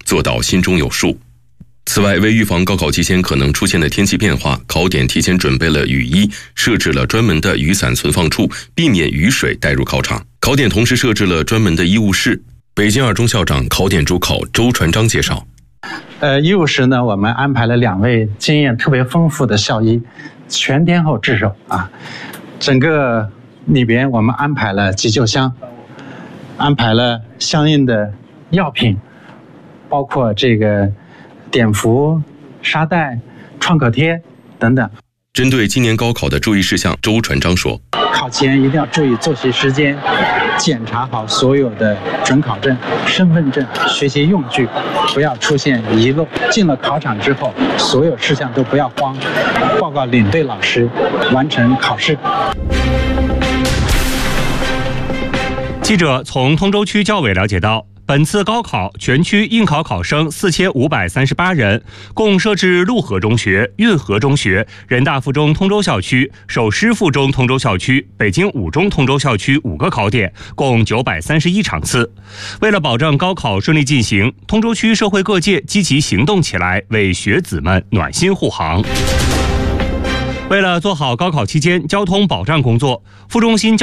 做到心中有数。此外，为预防高考期间可能出现的天气变化，考点提前准备了雨衣，设置了专门的雨伞存放处，避免雨水带入考场。考点同时设置了专门的医务室。北京二中校长、考点主考周传章介绍。 医务室呢，我们安排了2位经验特别丰富的校医，全天候值守啊。整个里边我们安排了急救箱，安排了相应的药品，包括这个碘伏、沙袋、创可贴等等。 针对今年高考的注意事项，周传章说： 考前一定要注意作息时间，检查好所有的准考证、身份证、学习用具，不要出现遗漏。进了考场之后，所有事项都不要慌，报告领队老师，完成考试。 记者从通州区教委了解到，本次高考全区应考考生4538人，共设置陆河中学、运河中学、人大附中通州校区、首师附中通州校区、北京五中通州校区5个考点，共931场次。为了保证高考顺利进行，通州区社会各界积极行动起来，为学子们暖心护航。为了做好高考期间交通保障工作，副中心